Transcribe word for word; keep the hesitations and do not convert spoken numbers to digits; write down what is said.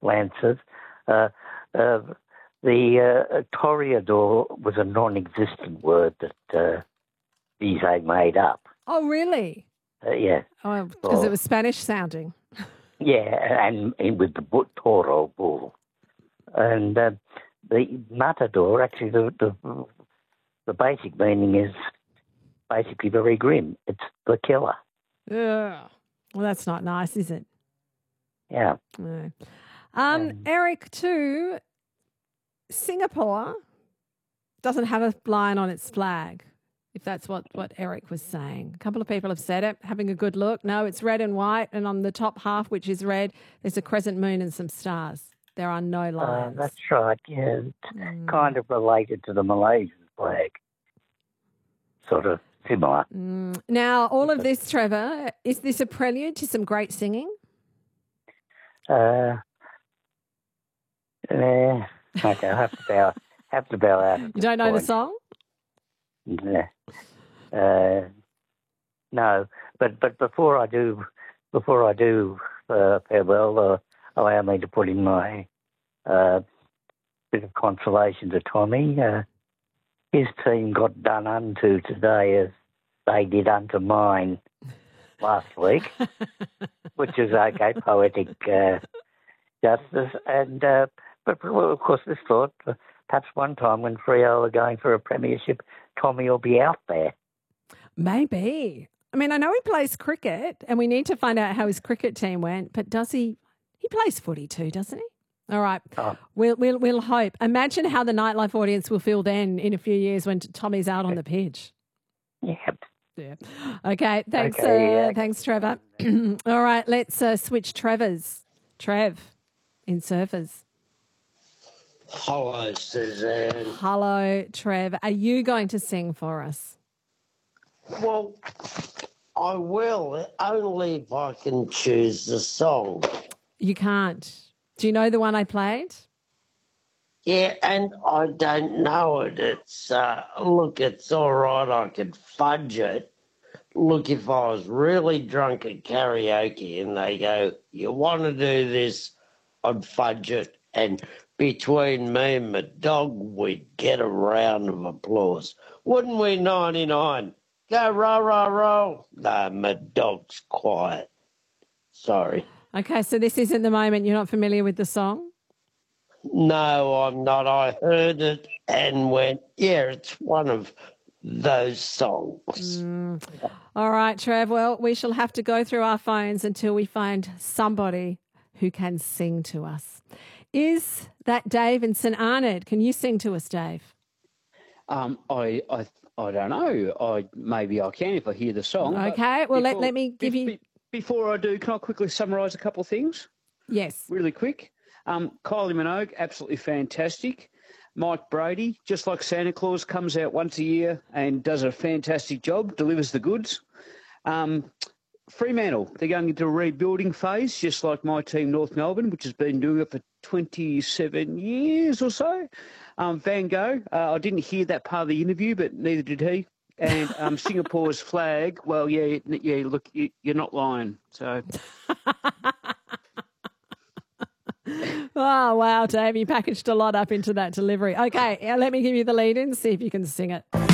Lancers. Uh, uh, the uh, toreador was a non-existent word that uh, Bizet made up. Oh, really? Uh, yeah. Oh, because it was Spanish sounding. Yeah, and, and with the bu- toro, bull. And uh, the matador, actually, the, the the basic meaning is basically very grim. It's the killer. Yeah. Well, that's not nice, is it? Yeah. No. Um, Um, Eric, too, Singapore doesn't have a lion on its flag, if that's what, what Eric was saying. A couple of people have said it, having a good look. No, it's red and white, and on the top half, which is red, there's a crescent moon and some stars. There are no lions. uh, that's right, yeah. It's Mm. kind of related to the Malaysian flag. Sort of similar. Mm. Now, all of this, Trevor, is this a prelude to some great singing? Uh, yeah. Okay, I have to bow, have to bow out. You don't know the song? Yeah. Uh, no, but but before I do, before I do uh, farewell, uh, allow me to put in my uh, bit of consolation to Tommy. Uh, his team got done unto today as they did unto mine last week, which is okay, poetic uh, justice. And uh, but well, of course, this thought uh, perhaps one time when Freo are going for a premiership, Tommy will be out there. Maybe. I mean, I know he plays cricket, and we need to find out how his cricket team went. But does he? He plays footy too, doesn't he? All right. Oh. We'll we'll we'll hope. Imagine how the nightlife audience will feel then in a few years when Tommy's out on the pitch. Yep. Yeah. Okay. Thanks. Okay, uh, yeah. Thanks, Trevor. All right. Let's uh, switch Trevors. Trev in Surfers. Hello, Suzanne. Hello, Trev. Are you going to sing for us? Well, I will, only if I can choose the song. You can't. Do you know the one I played? Yeah, and I don't know it. It's, uh, look, it's all right, I could fudge it. Look, if I was really drunk at karaoke and they go, you want to do this, I'd fudge it. And between me and my dog, we'd get a round of applause. Wouldn't we, ninety-nine? Go, row, row, row. No, my dog's quiet. Sorry. Okay, so this isn't the moment. You're not familiar with the song? No, I'm not. I heard it and went, yeah, it's one of those songs. Mm. All right, Trev. Well, we shall have to go through our phones until we find somebody who can sing to us. Is that Dave in St Arnaud? Can you sing to us, Dave? Um, I, I, I don't know. I maybe I can if I hear the song. Okay. Well, let, let me give be, you. Be, before I do, can I quickly summarise a couple of things? Yes. Really quick. Um, Kylie Minogue, absolutely fantastic. Mike Brady, just like Santa Claus, comes out once a year and does a fantastic job, delivers the goods. Um, Fremantle, they're going into a rebuilding phase, just like my team, North Melbourne, which has been doing it for twenty-seven years or so. Um, Van Gogh, uh, I didn't hear that part of the interview, but neither did he. And um, Singapore's flag, well, yeah, yeah. Look, you, you're not lying. So. Oh, wow, Dave, you packaged a lot up into that delivery. Okay, let me give you the lead in, see if you can sing it.